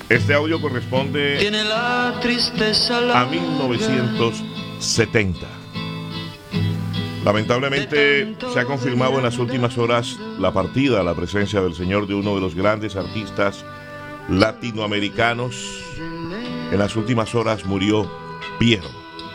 Este audio corresponde Tiene la tristeza a 1970. Lamentablemente se ha confirmado en las últimas horas la partida, la presencia del señor de uno de los grandes artistas latinoamericanos. En las últimas horas murió Piero.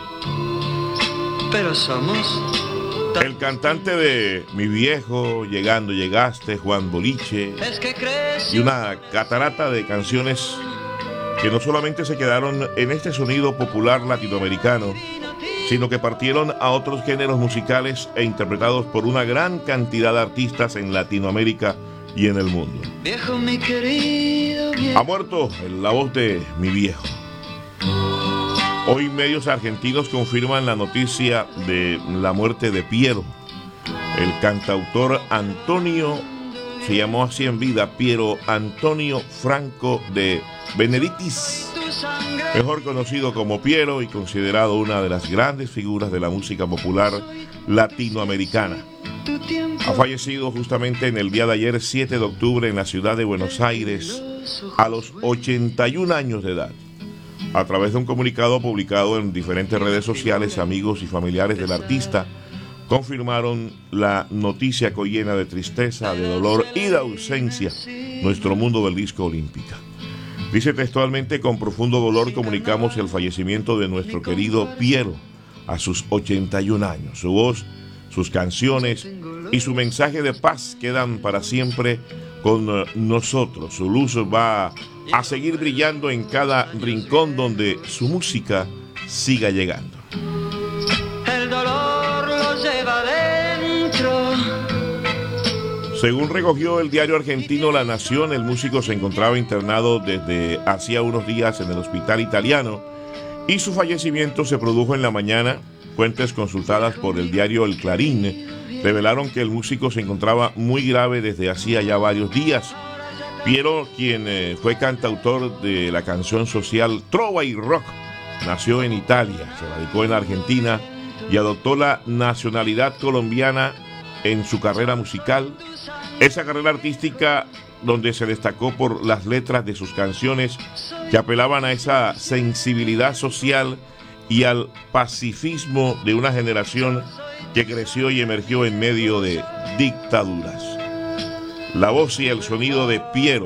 Pero somos el cantante de Mi Viejo, Llegando Llegaste, Juan Boliche y una catarata de canciones que no solamente se quedaron en este sonido popular latinoamericano, sino que partieron a otros géneros musicales e interpretados por una gran cantidad de artistas en Latinoamérica y en el mundo. Viejo, mi querido viejo. Ha muerto la voz de Mi Viejo. Hoy medios argentinos confirman la noticia de la muerte de Piero. El cantautor Antonio, se llamó así en vida, Piero Antonio Franco de Benedictis, mejor conocido como Piero y considerado una de las grandes figuras de la música popular latinoamericana. Ha fallecido justamente en el día de ayer, 7 de octubre, en la ciudad de Buenos Aires, a los 81 años de edad. A través de un comunicado publicado en diferentes redes sociales, amigos y familiares del artista confirmaron la noticia que hoy llena de tristeza, de dolor y de ausencia nuestro mundo del disco Olímpica. Dice textualmente: con profundo dolor comunicamos el fallecimiento de nuestro querido Piero a sus 81 años. Su voz, sus canciones y su mensaje de paz quedan para siempre con nosotros. Su luz va a seguir brillando en cada rincón donde su música siga llegando. El dolor lo lleva dentro. Según recogió el diario argentino La Nación, el músico se encontraba internado desde hacía unos días en el hospital italiano y su fallecimiento se produjo en la mañana. Fuentes consultadas por el diario El Clarín revelaron que el músico se encontraba muy grave desde hacía ya varios días. Piero, quien fue cantautor de la canción social Trova y Rock, nació en Italia, se radicó en Argentina y adoptó la nacionalidad colombiana en su carrera musical. Esa carrera artística donde se destacó por las letras de sus canciones que apelaban a esa sensibilidad social y al pacifismo de una generación que creció y emergió en medio de dictaduras. La voz y el sonido de Piero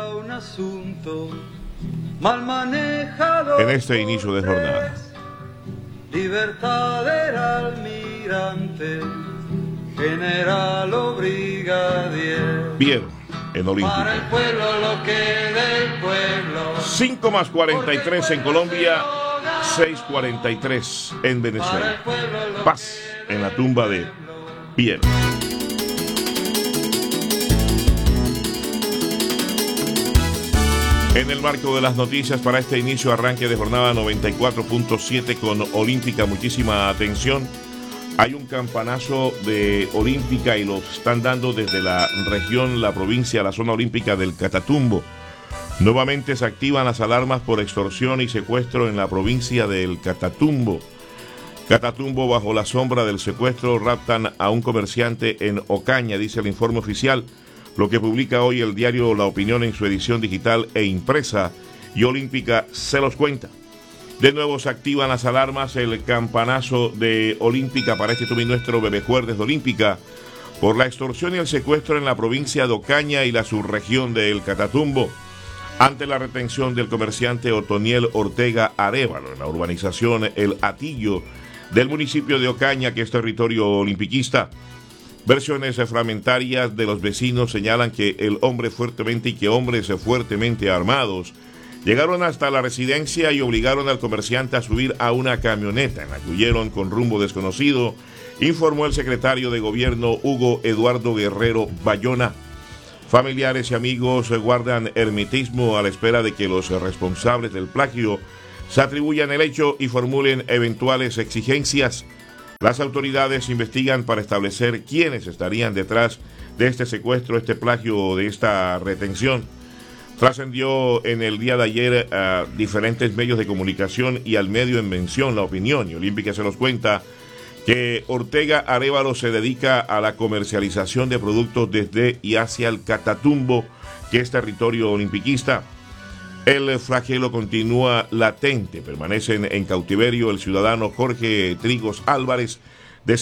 en este inicio de jornada. Libertad era almirante, general o brigadier. Piero en Olímpica. Para el pueblo lo que del pueblo. 5+43 en Colombia, 6:43 en Venezuela. Paz en la tumba de Piero. En el marco de las noticias para este inicio, arranque de jornada 94.7 con Olímpica, muchísima atención. Hay un campanazo de Olímpica y lo están dando desde la región, la provincia, la zona olímpica del Catatumbo. Nuevamente se activan las alarmas por extorsión y secuestro en la provincia del Catatumbo. Catatumbo, bajo la sombra del secuestro, raptan a un comerciante en Ocaña, dice el informe oficial, lo que publica hoy el diario La Opinión en su edición digital e impresa, y Olímpica se los cuenta. De nuevo se activan las alarmas, el campanazo de Olímpica para este nuestro Bebejuerdes de Olímpica, por la extorsión y el secuestro en la provincia de Ocaña y la subregión del Catatumbo, ante la retención del comerciante Otoniel Ortega Arévalo en la urbanización El Atillo del municipio de Ocaña, que es territorio olimpiquista. Versiones fragmentarias de los vecinos señalan que el hombre fuertemente y que hombres fuertemente armados llegaron hasta la residencia y obligaron al comerciante a subir a una camioneta en la que huyeron con rumbo desconocido, informó el secretario de gobierno Hugo Eduardo Guerrero Bayona. Familiares y amigos guardan hermetismo a la espera de que los responsables del plagio se atribuyan el hecho y formulen eventuales exigencias. Las autoridades investigan para establecer quiénes estarían detrás de este secuestro, este plagio o de esta retención. Trascendió en el día de ayer a diferentes medios de comunicación y al medio en mención La Opinión, y Olímpica se los cuenta, que Ortega Arévalo se dedica a la comercialización de productos desde y hacia el Catatumbo, que es territorio olimpiquista. El flagelo continúa latente. Permanecen en cautiverio el ciudadano Jorge Trigos Álvarez, de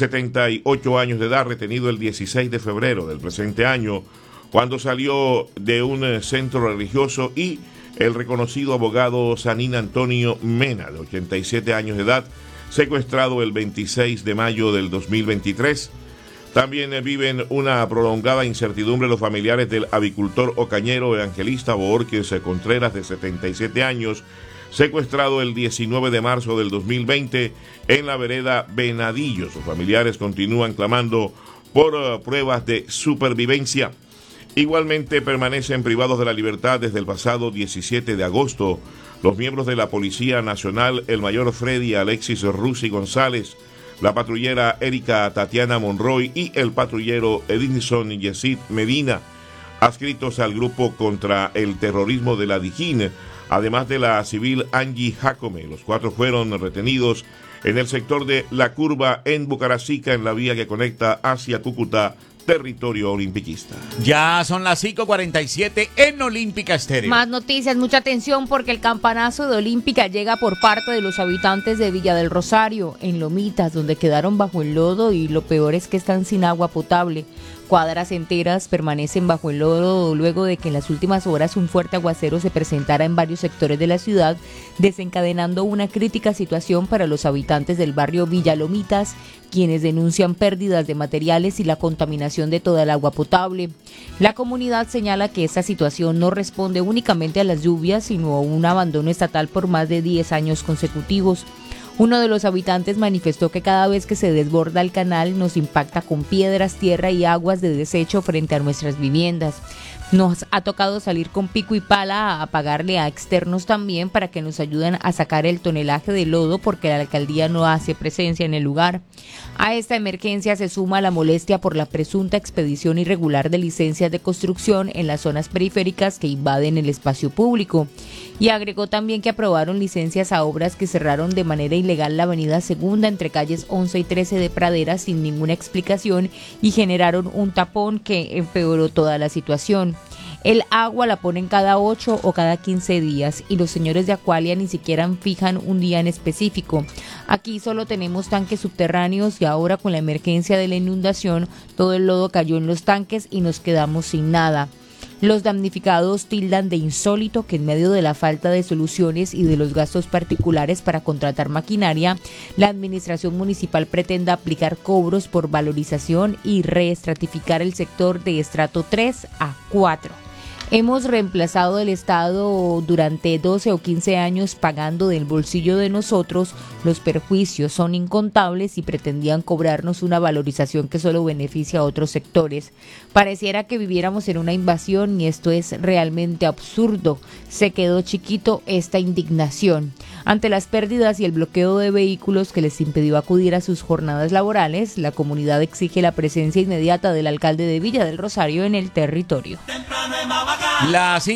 78 años de edad, retenido el 16 de febrero del presente año, cuando salió de un centro religioso, y el reconocido abogado Sanín Antonio Mena, de 87 años de edad, secuestrado el 26 de mayo del 2023. También viven una prolongada incertidumbre los familiares del avicultor ocañero Evangelista Boorques Contreras, de 77 años, secuestrado el 19 de marzo del 2020 en la vereda Venadillo. Sus familiares continúan clamando por pruebas de supervivencia. Igualmente permanecen privados de la libertad desde el pasado 17 de agosto los miembros de la Policía Nacional, el mayor Freddy Alexis Rusi González, la patrullera Erika Tatiana Monroy y el patrullero Edinson Yesid Medina, adscritos al grupo contra el terrorismo de la Dijín, además de la civil Angie Jacome. Los 4 fueron retenidos en el sector de La Curva en Bucaracica, en la vía que conecta hacia Cúcuta, territorio olimpiquista. Ya son las 5:47 en Olímpica Estéreo. Más noticias, mucha atención, porque el campanazo de Olímpica llega por parte de los habitantes de Villa del Rosario, en Lomitas, donde quedaron bajo el lodo, y lo peor es que están sin agua potable. Cuadras enteras permanecen bajo el lodo luego de que en las últimas horas un fuerte aguacero se presentara en varios sectores de la ciudad, desencadenando una crítica situación para los habitantes del barrio Villa Lomitas, quienes denuncian pérdidas de materiales y la contaminación de toda el agua potable. La comunidad señala que esta situación no responde únicamente a las lluvias, sino a un abandono estatal por más de 10 años consecutivos. Uno de los habitantes manifestó que cada vez que se desborda el canal nos impacta con piedras, tierra y aguas de desecho frente a nuestras viviendas. Nos ha tocado salir con pico y pala a pagarle a externos también para que nos ayuden a sacar el tonelaje de lodo, porque la alcaldía no hace presencia en el lugar. A esta emergencia se suma la molestia por la presunta expedición irregular de licencias de construcción en las zonas periféricas que invaden el espacio público. Y agregó también que aprobaron licencias a obras que cerraron de manera ilegal la avenida Segunda entre calles 11 y 13 de Pradera sin ninguna explicación, y generaron un tapón que empeoró toda la situación. El agua la ponen cada 8 o cada 15 días y los señores de Aqualia ni siquiera fijan un día en específico. Aquí solo tenemos tanques subterráneos, y ahora con la emergencia de la inundación todo el lodo cayó en los tanques y nos quedamos sin nada. Los damnificados tildan de insólito que en medio de la falta de soluciones y de los gastos particulares para contratar maquinaria, la administración municipal pretenda aplicar cobros por valorización y reestratificar el sector de estrato 3 a 4. Hemos reemplazado el Estado durante 12 o 15 años pagando del bolsillo de nosotros. Los perjuicios son incontables y pretendían cobrarnos una valorización que solo beneficia a otros sectores. Pareciera que viviéramos en una invasión y esto es realmente absurdo. Se quedó chiquito esta indignación. Ante las pérdidas y el bloqueo de vehículos que les impidió acudir a sus jornadas laborales, la comunidad exige la presencia inmediata del alcalde de Villa del Rosario en el territorio. Las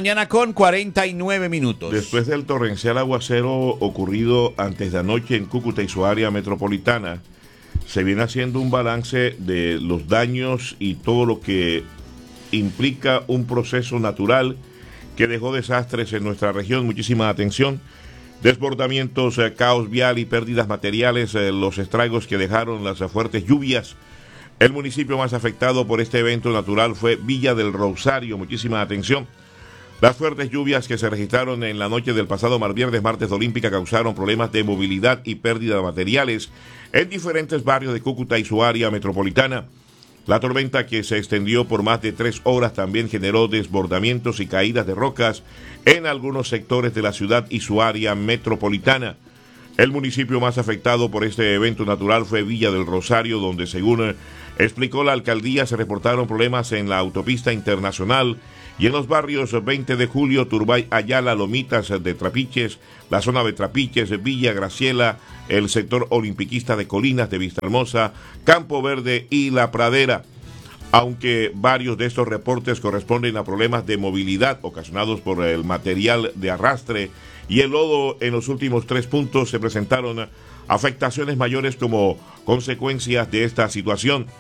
5:49 a.m. Después del torrencial aguacero ocurrido antes de anoche en Cúcuta y su área metropolitana, se viene haciendo un balance de los daños y todo lo que implica un proceso natural que dejó desastres en nuestra región. Muchísima atención. Desbordamientos, caos vial y pérdidas materiales, los estragos que dejaron las fuertes lluvias. El municipio más afectado por este evento natural fue Villa del Rosario. Muchísima atención. Las fuertes lluvias que se registraron en la noche del pasado viernes, martes de Olímpica, causaron problemas de movilidad y pérdida de materiales en diferentes barrios de Cúcuta y su área metropolitana. La tormenta, que se extendió por más de 3 horas, también generó desbordamientos y caídas de rocas en algunos sectores de la ciudad y su área metropolitana. El municipio más afectado por este evento natural fue Villa del Rosario, donde, según explicó la alcaldía, se reportaron problemas en la autopista internacional y en los barrios 20 de Julio, Turbay, Ayala, Lomitas de Trapiches, la zona de Trapiches, Villa Graciela, el sector olimpiquista de Colinas, de Vistahermosa, Campo Verde y La Pradera. Aunque varios de estos reportes corresponden a problemas de movilidad ocasionados por el material de arrastre y el lodo, en los últimos 3 puntos se presentaron afectaciones mayores como consecuencias de esta situación.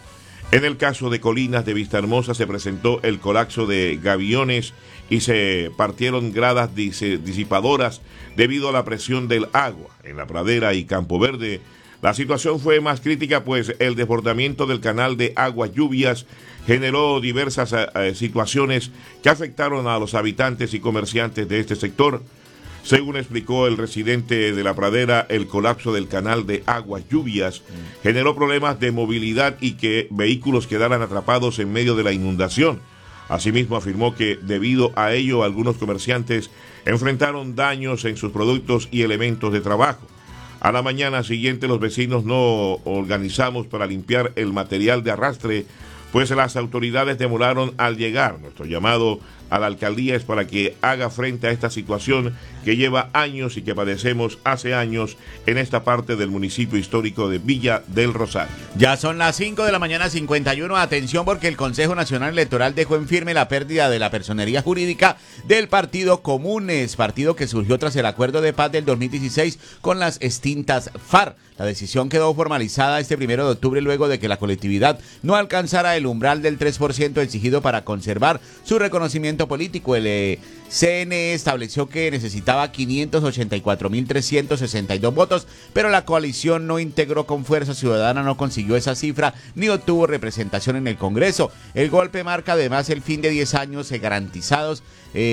En el caso de Colinas de Vistahermosa se presentó el colapso de gaviones y se partieron gradas disipadoras debido a la presión del agua. En La Pradera y Campo Verde la situación fue más crítica, pues el desbordamiento del canal de aguas lluvias generó diversas situaciones que afectaron a los habitantes y comerciantes de este sector. Según explicó el residente de La Pradera, el colapso del canal de aguas lluvias generó problemas de movilidad y que vehículos quedaran atrapados en medio de la inundación. Asimismo, afirmó que debido a ello algunos comerciantes enfrentaron daños en sus productos y elementos de trabajo. A la mañana siguiente los vecinos nos organizamos para limpiar el material de arrastre, pues las autoridades demoraron al llegar. Nuestro llamado a la alcaldía es para que haga frente a esta situación que lleva años y que padecemos hace años en esta parte del municipio histórico de Villa del Rosario. Ya son las 5 de la mañana 51. Atención, porque el Consejo Nacional Electoral dejó en firme la pérdida de la personería jurídica del Partido Comunes, partido que surgió tras el acuerdo de paz del 2016 con las extintas FARC. La decisión quedó formalizada este 1 de octubre luego de que la colectividad no alcanzara el umbral del 3% exigido para conservar su reconocimiento político. El CNE estableció que necesitaba 584.362 votos, pero la coalición no integró con Fuerza Ciudadana, no consiguió esa cifra ni obtuvo representación en el Congreso. El golpe marca además el fin de 10 años garantizados,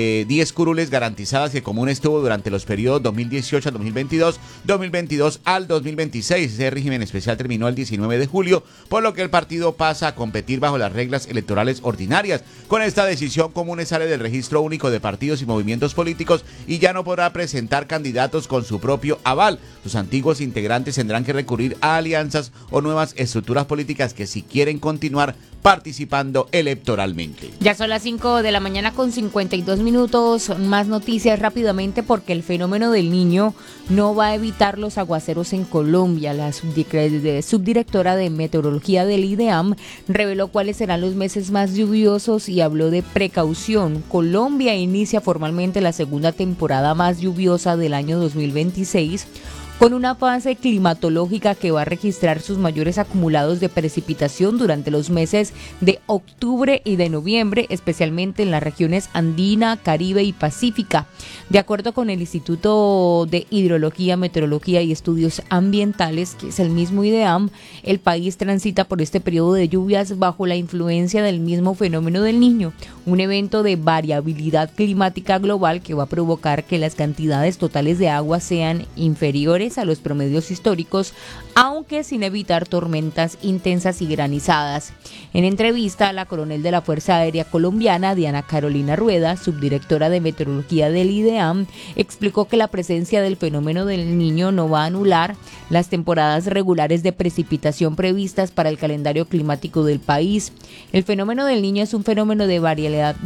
10 curules garantizadas que Comunes tuvo durante los periodos 2018 al 2022, 2022 al 2026. Ese régimen especial terminó el 19 de julio, por lo que el partido pasa a competir bajo las reglas electorales ordinarias. Con esta decisión, Comunes sale del registro único de partidos y movimientos políticos y ya no podrá presentar candidatos con su propio aval. Sus antiguos integrantes tendrán que recurrir a alianzas o nuevas estructuras políticas que si quieren continuar participando electoralmente. Ya son las 5 de la mañana con 52 minutos. Más noticias rápidamente, porque el fenómeno del Niño no va a evitar los aguaceros en Colombia. La subdirectora de meteorología del IDEAM reveló cuáles serán los meses más lluviosos y habló de precaución. Colombia inicia formalmente la segunda temporada más lluviosa del año 2026, con una fase climatológica que va a registrar sus mayores acumulados de precipitación durante los meses de octubre y de noviembre, especialmente en las regiones andina, Caribe y Pacífica. De acuerdo con el Instituto de Hidrología, Meteorología y Estudios Ambientales, que es el mismo IDEAM, el país transita por este periodo de lluvias bajo la influencia del mismo fenómeno del Niño, un evento de variabilidad climática global que va a provocar que las cantidades totales de agua sean inferiores a los promedios históricos, aunque sin evitar tormentas intensas y granizadas. En entrevista, la coronel de la Fuerza Aérea Colombiana, Diana Carolina Rueda, subdirectora de meteorología del IDEAM, explicó que la presencia del fenómeno del Niño no va a anular las temporadas regulares de precipitación previstas para el calendario climático del país. El fenómeno del Niño es un fenómeno de variedad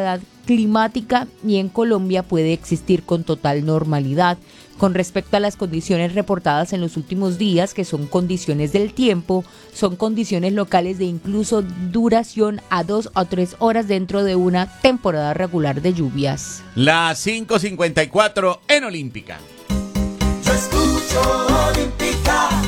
climática y en Colombia puede existir con total normalidad. Con respecto a las condiciones reportadas en los últimos días, que son condiciones del tiempo, son condiciones locales de incluso duración a 2 o 3 horas dentro de una temporada regular de lluvias. Las 5:54 en Olímpica. Yo escucho Olímpica.